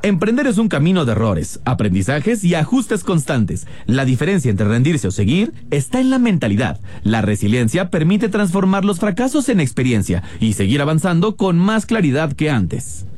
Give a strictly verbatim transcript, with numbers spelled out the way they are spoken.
Emprender es un camino de errores, aprendizajes y ajustes constantes. La diferencia entre rendirse o seguir está en la mentalidad. La resiliencia permite transformar los fracasos en experiencia y seguir avanzando con más claridad que antes.